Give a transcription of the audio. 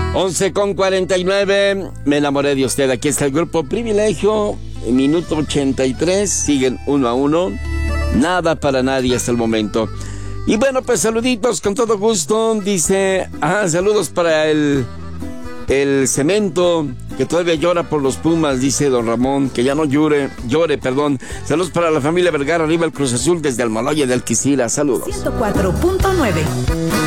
11:49. Me enamoré de usted. Aquí está el grupo Privilegio. Minuto 83. Siguen 1-1. Nada para nadie hasta el momento. Y bueno, pues saluditos con todo gusto. Dice, saludos para el cemento que todavía llora por los Pumas, dice don Ramón, que ya no llore, perdón. Saludos para la familia Vergara, arriba el Cruz Azul desde Almoloya del Quisira. Saludos. 104.9